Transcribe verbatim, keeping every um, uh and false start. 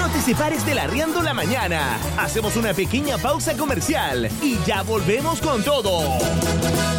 No te separes de la Arriendo la Mañana. Hacemos una pequeña pausa comercial y ya volvemos con todo.